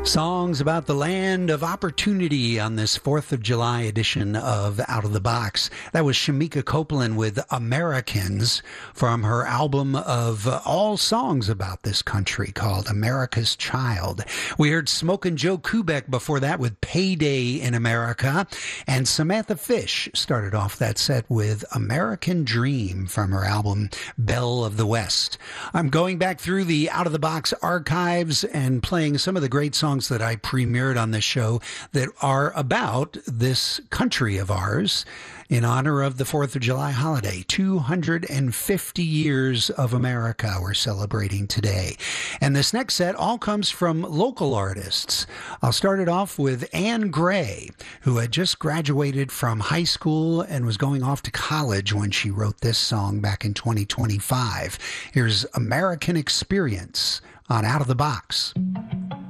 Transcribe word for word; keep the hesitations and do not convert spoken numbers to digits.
Songs about the land of opportunity on this fourth of July edition of Out of the Box. That was Shamika Copeland with Americans from her album of all songs about this country called America's Child. We heard Smokin' Joe Kubek before that with Payday in America. And Samantha Fish started off that set with American Dream from her album Belle of the West. I'm going back through the Out of the Box archives and playing some of the great songs that I premiered on this show that are about this country of ours in honor of the fourth of July holiday. two hundred fifty years of America we're celebrating today. And this next set all comes from local artists. I'll start it off with Anne Gray, who had just graduated from high school and was going off to college when she wrote this song back in twenty twenty-five. Here's American Experience on Out of the Box.